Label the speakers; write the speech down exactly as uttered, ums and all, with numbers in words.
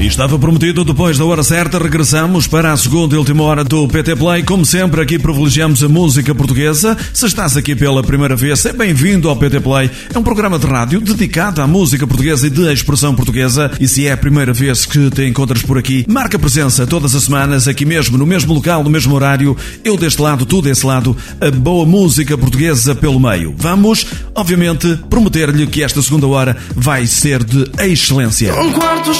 Speaker 1: E estava prometido, depois da hora certa, regressamos para a segunda e última hora do P T Play. Como sempre, aqui privilegiamos a música portuguesa. Se estás aqui pela primeira vez, seja bem-vindo ao P T Play. É um programa de rádio dedicado à música portuguesa e de expressão portuguesa. E se é a primeira vez que te encontras por aqui, marca presença todas as semanas, aqui mesmo, no mesmo local, no mesmo horário. Eu deste lado, tu desse lado, a boa música portuguesa pelo meio. Vamos, obviamente, prometer-lhe que esta segunda hora vai ser de excelência.
Speaker 2: Um quarto